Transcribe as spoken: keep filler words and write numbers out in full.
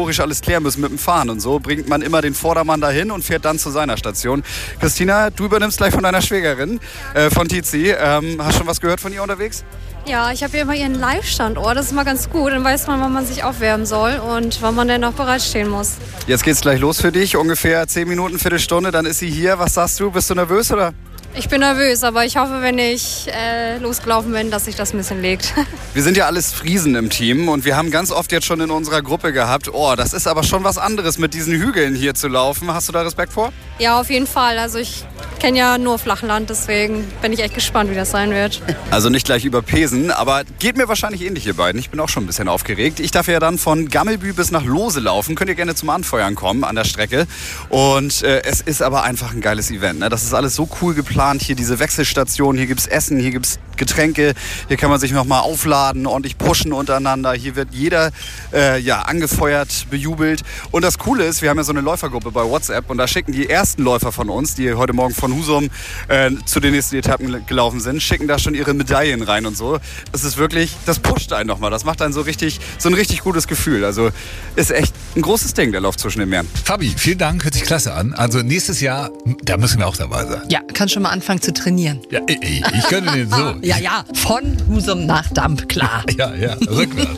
organisatorisch alles klären müssen mit dem Fahren und so, bringt man immer den Vordermann dahin und fährt dann zu seiner Station. Christina, du übernimmst gleich von deiner Schwägerin, äh, von Tizi. Ähm, hast schon was gehört von ihr unterwegs? Ja, ich habe hier immer ihren Live-Standort. Das ist mal ganz gut. Dann weiß man, wann man sich aufwärmen soll und wann man denn noch bereitstehen muss. Jetzt geht's gleich los für dich. Ungefähr zehn Minuten, Viertelstunde, dann ist sie hier. Was sagst du? Bist du nervös oder? Ich bin nervös, aber ich hoffe, wenn ich äh, losgelaufen bin, dass sich das ein bisschen legt. Wir sind ja alles Friesen im Team und wir haben ganz oft jetzt schon in unserer Gruppe gehabt, oh, das ist aber schon was anderes, mit diesen Hügeln hier zu laufen. Hast du da Respekt vor? Ja, auf jeden Fall. Also ich kenne ja nur Flachland, deswegen bin ich echt gespannt, wie das sein wird. Also nicht gleich überpesen, aber geht mir wahrscheinlich ähnlich, ihr beiden. Ich bin auch schon ein bisschen aufgeregt. Ich darf ja dann von Gammelbü bis nach Lose laufen. Könnt ihr gerne zum Anfeuern kommen an der Strecke. Und äh, es ist aber einfach ein geiles Event. Ne? Das ist alles so cool geplant. Hier diese Wechselstation, hier gibt's Essen, hier gibt's Getränke. Hier kann man sich nochmal aufladen, ordentlich pushen untereinander. Hier wird jeder äh, ja, angefeuert, bejubelt. Und das Coole ist, wir haben ja so eine Läufergruppe bei WhatsApp und da schicken die ersten Läufer von uns, die heute Morgen von Husum äh, zu den nächsten Etappen gelaufen sind, schicken da schon ihre Medaillen rein und so. Das ist wirklich, das pusht einen nochmal. Das macht einen so richtig, so ein richtig gutes Gefühl. Also ist echt ein großes Ding, der Lauf zwischen den Meeren. Fabi, vielen Dank, hört sich klasse an. Also nächstes Jahr, da müssen wir auch dabei sein. Ja, kann schon mal anfangen zu trainieren. Ja, ich, ich könnte den so. Ja, ja, von Husum nach Damp, klar. Ja, ja, rückwärts.